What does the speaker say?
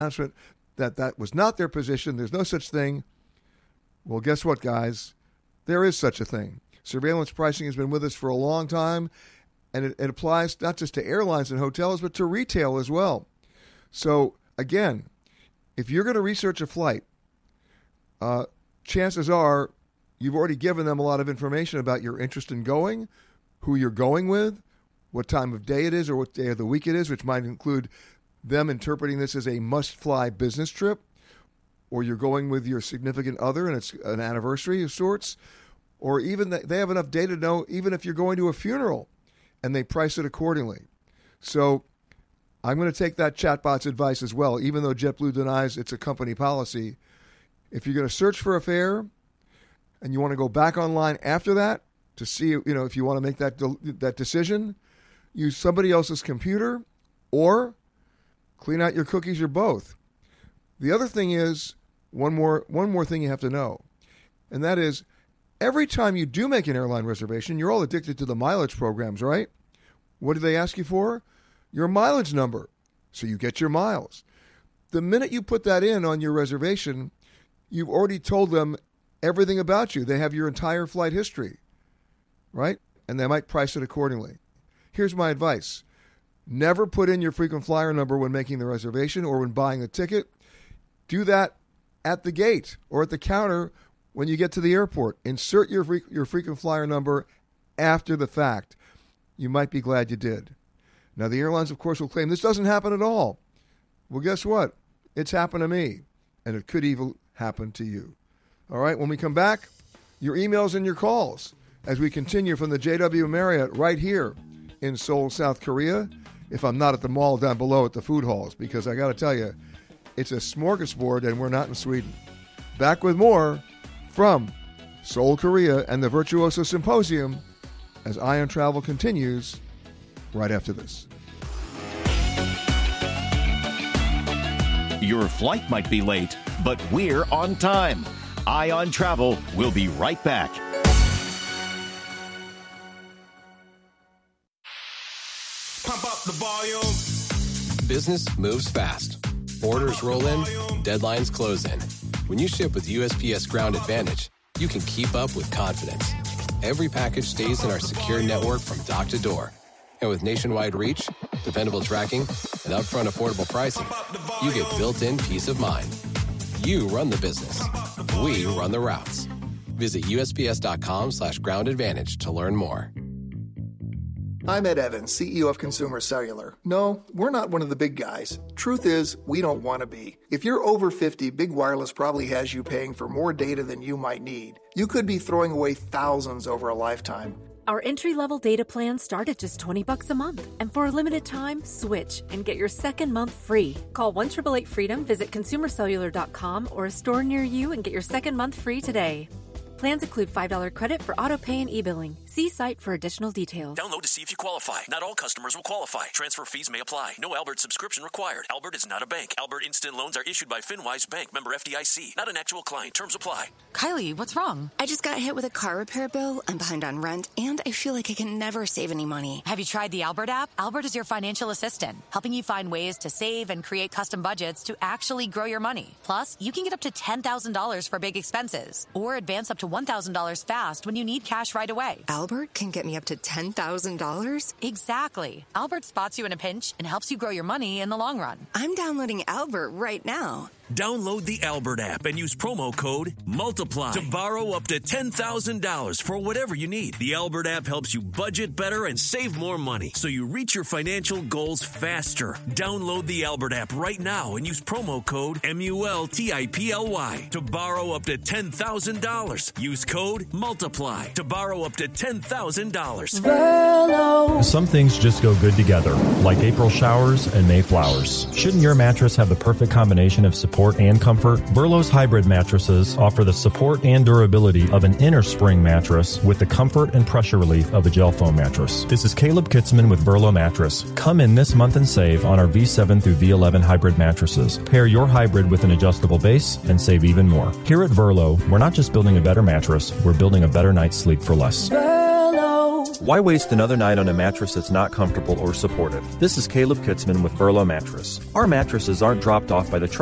announcement that that was not their position. There's no such thing. Well, guess what, guys? There is such a thing. Surveillance pricing has been with us for a long time, and it applies not just to airlines and hotels, but to retail as well. So, again, if you're going to research a flight, chances are you've already given them a lot of information about your interest in going, who you're going with, what time of day it is or what day of the week it is, which might include them interpreting this as a must-fly business trip, or you're going with your significant other and it's an anniversary of sorts, or even they have enough data to know even if you're going to a funeral, and they price it accordingly. So I'm going to take that chatbot's advice as well, even though JetBlue denies it's a company policy. If you're going to search for a fare and you want to go back online after that to see, if you want to make that decision, use somebody else's computer or clean out your cookies or both. The other thing is, one more thing you have to know, and that is every time you do make an airline reservation, you're all addicted to the mileage programs, right? What do they ask you for? Your mileage number. So you get your miles. The minute you put that in on your reservation, you've already told them everything about you. They have your entire flight history, right? And they might price it accordingly. Here's my advice. Never put in your frequent flyer number when making the reservation or when buying a ticket. Do that at the gate or at the counter when you get to the airport. Insert your frequent flyer number after the fact. You might be glad you did. Now, the airlines, of course, will claim this doesn't happen at all. Well, guess what? It's happened to me, and it could even happen to you. All right, when we come back, your emails and your calls as we continue from the JW Marriott right here in Seoul, South Korea, if I'm not at the mall down below at the food halls, because I got to tell you, it's a smorgasbord and we're not in Sweden. Back with more from Seoul, Korea and the Virtuoso Symposium as Ion Travel continues right after this. Your flight might be late, but we're on time. Ion Travel will be right back. Pump up the volume. Business moves fast. Orders roll in, deadlines close in. When you ship with USPS Ground Advantage, you can keep up with confidence. Every package stays in our secure network from dock to door. And with nationwide reach, dependable tracking, and upfront affordable pricing, you get built-in peace of mind. You run the business. We run the routes. Visit USPS.com/groundadvantage to learn more. I'm Ed Evans, CEO of Consumer Cellular. No, we're not one of the big guys. Truth is, we don't want to be. If you're over 50, Big Wireless probably has you paying for more data than you might need. You could be throwing away thousands over a lifetime. Our entry-level data plans start at just $20 a month. And for a limited time, switch and get your second month free. Call 1-888-FREEDOM, visit consumercellular.com or a store near you and get your second month free today. Plans include $5 credit for auto pay and e-billing. See site for additional details. Download to see if you qualify. Not all customers will qualify. Transfer fees may apply. No Albert subscription required. Albert is not a bank. Albert Instant Loans are issued by FinWise Bank, member FDIC. Not an actual client. Terms apply. Kylie, what's wrong? I just got hit with a car repair bill. I'm behind on rent, and I feel like I can never save any money. Have you tried the Albert app? Albert is your financial assistant, helping you find ways to save and create custom budgets to actually grow your money. Plus, you can get up to $10,000 for big expenses or advance up to $1,000 fast when you need cash right away. Albert can get me up to $10,000? Exactly. Albert spots you in a pinch and helps you grow your money in the long run. I'm downloading Albert right now. Download the Albert app and use promo code MULTIPLY to borrow up to $10,000 for whatever you need. The Albert app helps you budget better and save more money so you reach your financial goals faster. Download the Albert app right now and use promo code MULTIPLY to borrow up to $10,000. Use code MULTIPLY to borrow up to $10,000. Some things just go good together, like April showers and May flowers. Shouldn't your mattress have the perfect combination of support and comfort? Burlow's hybrid mattresses offer the support and durability of an inner spring mattress with the comfort and pressure relief of a gel foam mattress. This is Caleb Kitzman with Burlow Mattress. Come in this month and save on our V7 through V11 hybrid mattresses. Pair your hybrid with an adjustable base and save even more. Here at Burlow, we're not just building a better mattress, we're building a better night's sleep for less. Burlow. Why waste another night on a mattress that's not comfortable or supportive? This is Caleb Kitzman with Burlow Mattress. Our mattresses aren't dropped off by the